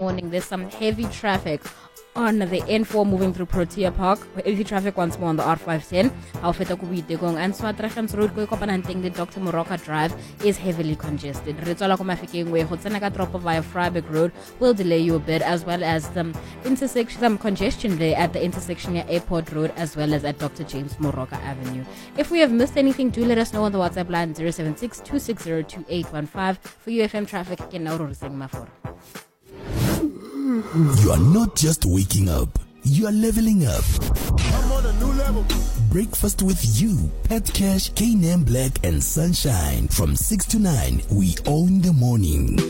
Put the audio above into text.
morning, there's some heavy traffic on the N4 moving through Protea Park. Heavy traffic once more on the R510. Haufeta Kubitegong and Swatrachans Road Koikopananteng, the Dr. Moroka Drive is heavily congested. Ritsola Komafiking way, Hotsanaka drop via Freiburg Road will delay you a bit, as well as some congestion there at the intersection near Airport Road, as well as at Dr. James Moroka Avenue. If we have missed anything, do let us know on the WhatsApp line 076-260-2815 for UFM traffic. You are not just waking up, you are leveling up. I'm on a new level. Breakfast with you, Pet Cash, K-Name Black and Sunshine. From 6 to 9, we own the morning.